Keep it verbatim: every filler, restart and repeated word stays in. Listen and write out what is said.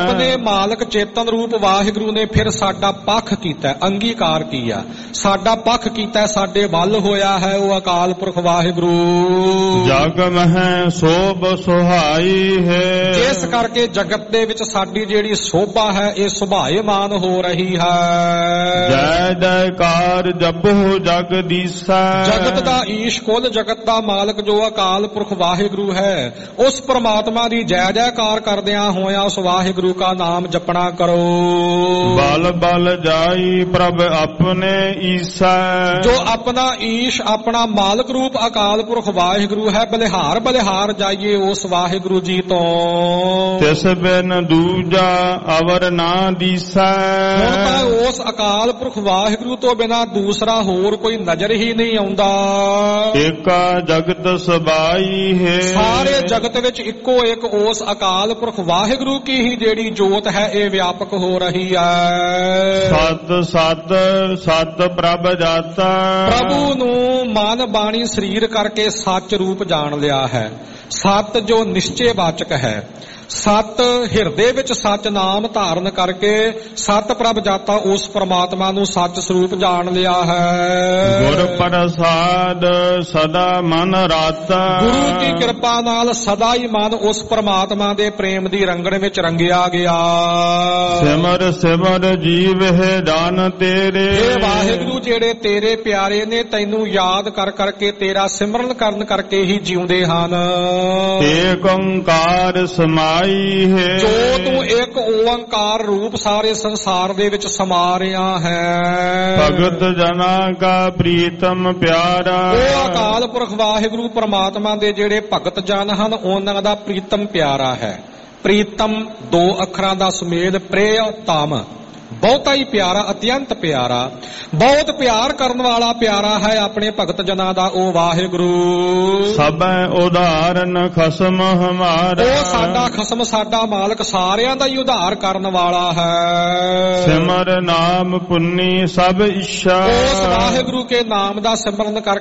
अपने मालक चेतन रूप वाहिगुरु ने फिर साडा पख कीता, अंगीकार किया, साडा पख कीता, साडे वल होया है वो अकाल पुरख वाहिगुरु। जग मह शोभ सुहाई है, इस करके जगत दे विच साडी जेड़ी शोभा है ये सुभाएमान हो रही है। जय जयकार जपो जगदीसा, जगत दा ईश कुल जगत दा मालक जो अकाल पुरख वाहिगुरु है उस परमात्मा दी जय जयकार करदियां होया उस वाहिगुरु का नाम जपना करो। बल बल जाई प्रभ अपने ईसा, जो अपना ईश अपना मालक रूप अकाल पुरख वाहिगुरु है बलिहार बलिहार जाइए उस वाहिगुरु जी तो। तिस बिन दूजा अवर ना दीसा, हुण तां उस अकाल पुरख वाहिगुरु तो बिना दूसरा होर कोई नजर ही नहीं आउंदा। एका जगत सबाई है, सारे जगत विच इक्को एक उस अकाल पुरख वाहिगुरु की ही जेड़ी जोत है ये व्यापक हो रही है। सत सत सत प्रभ जाता, प्रभु नू मन बाणी शरीर करके सच रूप जान लिया है। सत जो निश्चय वाचक है, सत हिरदे विच सच नाम धारण करके सत प्रभ जाता उस परमात्मा नू सच स्वरूप जान लिया है। गुर प्रसाद सदा मन राता, गुरु की कृपा नाल सदा ही मन उस परमात्मा दे प्रेम दी रंगण विच रंगिया गया। सिमर सिमर जीव है दान तेरे, हे वाहिगुरु जेड़े तेरे प्यारे ने तैनू याद कर करके तेरा सिमरन करन करके ही जिउंदे हन। एक ओंकार समाई है, जो तू एक ओंकार रूप सारे संसार दे विच समा रिया है। भगत जना का प्रीतम प्यारा, ਉਹ ਅਕਾਲ ਪੁਰਖ ਵਾਹਿਗੁਰੂ ਪਰਮਾਤਮਾ ਦੇ ਜਿਹੜੇ ਭਗਤ ਜਨ ਹਨ ਉਹਨਾਂ ਦਾ ਪ੍ਰੀਤਮ ਪਿਆਰਾ ਹੈ। ਪ੍ਰੀਤਮ ਦੋ ਅੱਖਰਾਂ ਦਾ ਸੁਮੇਲ ਪ੍ਰਿਯਤਮ, ਬਹੁਤਾ ਹੀ ਪਿਆਰਾ, ਅਤਿਅੰਤ ਪਿਆਰਾ, ਬਹੁਤ ਪਿਆਰ ਕਰਨ ਵਾਲਾ ਪਿਆਰਾ ਹੈ ਆਪਣੇ ਭਗਤ ਜਨਾਂ ਦਾ ਉਹ ਵਾਹਿਗੁਰੂ। ਸਭੈ ਉਦਾਹਰਨ ਖਸਮ ਹਮਾਰਾ, ਉਹ ਸਾਡਾ ਖਸਮ ਸਾਡਾ ਮਾਲਕ ਸਾਰਿਆਂ ਦਾ ਹੀ ਉਧਾਰ ਕਰਨ ਵਾਲਾ ਹੈ। ਸਿਮਰ ਨਾਮ ਪੁੰਨੀ ਸਭ ਇੱਛਾ, ਉਸ ਵਾਹਿਗੁਰੂ ਕੇ ਨਾਮ ਦਾ ਸਿਮਰਨ ਕਰਕੇ